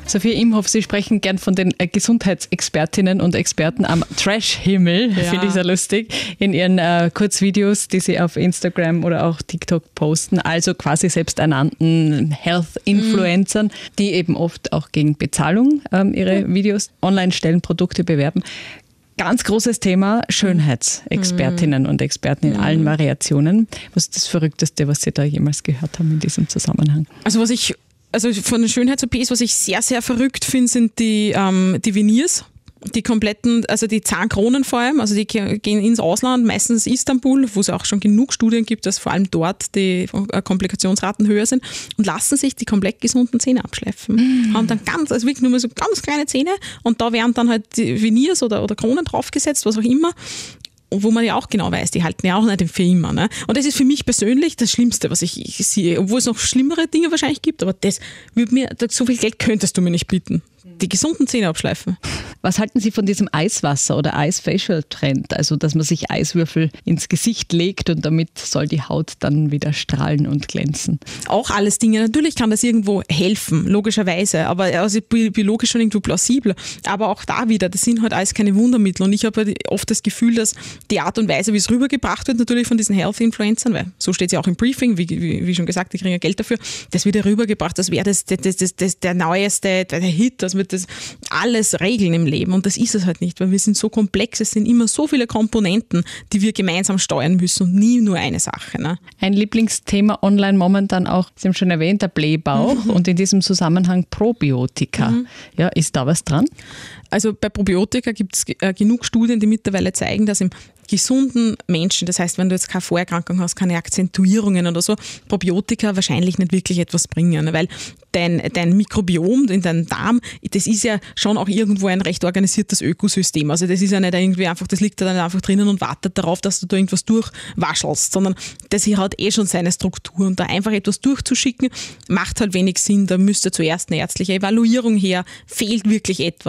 Sophia Imhoff, Sie sprechen gern von den Gesundheitsexpertinnen und Experten am Trash-Himmel, finde ich sehr lustig, in Ihren Kurzvideos, die Sie auf Instagram oder auch TikTok posten, also quasi selbsternannten Health-Influencern, die eben oft auch gegen Bezahlung ihre Videos online stellen, Produkte bewerben. Ganz großes Thema, Schönheitsexpertinnen und Experten in allen Variationen. Was ist das Verrückteste, was Sie da jemals gehört haben in diesem Zusammenhang? Also von den Schönheits-OPs, was ich sehr, sehr verrückt finde, sind die Veneers. Die kompletten, also die Zahnkronen vor allem, also die gehen ins Ausland, meistens Istanbul, wo es auch schon genug Studien gibt, dass vor allem dort die Komplikationsraten höher sind und lassen sich die komplett gesunden Zähne abschleifen. Haben dann wirklich nur mal so ganz kleine Zähne und da werden dann halt die Veneers oder Kronen draufgesetzt, was auch immer. Wo man ja auch genau weiß, die halten ja auch nicht für immer. Ne? Und das ist für mich persönlich das Schlimmste, was ich sehe. Obwohl es noch schlimmere Dinge wahrscheinlich gibt, aber das würde mir, so viel Geld könntest du mir nicht bieten. Die gesunden Zähne abschleifen. Was halten Sie von diesem Eiswasser- oder Eis-Facial-Trend? Also, dass man sich Eiswürfel ins Gesicht legt und damit soll die Haut dann wieder strahlen und glänzen. Auch alles Dinge. Natürlich kann das irgendwo helfen, logischerweise, aber also biologisch schon irgendwo plausibel. Aber auch da wieder, das sind halt alles keine Wundermittel. Und ich habe halt oft das Gefühl, dass die Art und Weise, wie es rübergebracht wird, natürlich von diesen Health-Influencern, weil so steht es ja auch im Briefing, wie schon gesagt, die kriegen ja Geld dafür, das wird ja rübergebracht, das wäre der neueste, der Hit, das wird das alles regeln im Leben. Und das ist es halt nicht, weil wir sind so komplex, es sind immer so viele Komponenten, die wir gemeinsam steuern müssen und nie nur eine Sache. Ne? Ein Lieblingsthema online momentan auch, Sie haben schon erwähnt, der Blähbauch und in diesem Zusammenhang Probiotika. Ja, ist da was dran? Also bei Probiotika gibt es genug Studien, die mittlerweile zeigen, dass im gesunden Menschen, das heißt, wenn du jetzt keine Vorerkrankung hast, keine Akzentuierungen oder so, Probiotika wahrscheinlich nicht wirklich etwas bringen, weil dein Mikrobiom in deinem Darm, das ist ja schon auch irgendwo ein recht organisiertes Ökosystem. Also das ist ja nicht irgendwie einfach, das liegt da dann einfach drinnen und wartet darauf, dass du da irgendwas durchwaschelst, sondern das hier hat schon seine Struktur und da einfach etwas durchzuschicken, macht halt wenig Sinn. Da müsste zuerst eine ärztliche Evaluierung her, fehlt wirklich etwas.